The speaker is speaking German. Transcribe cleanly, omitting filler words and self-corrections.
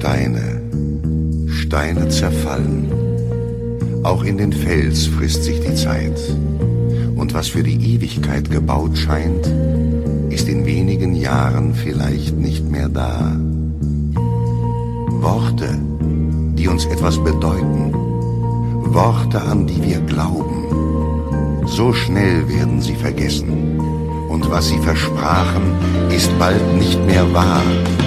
Steine, Steine zerfallen. Auch in den Fels frisst sich die Zeit. Und was für die Ewigkeit gebaut scheint, ist in wenigen Jahren vielleicht nicht mehr da. Worte, die uns etwas bedeuten, Worte, an die wir glauben, so schnell werden sie vergessen. Und was sie versprachen, ist bald nicht mehr wahr.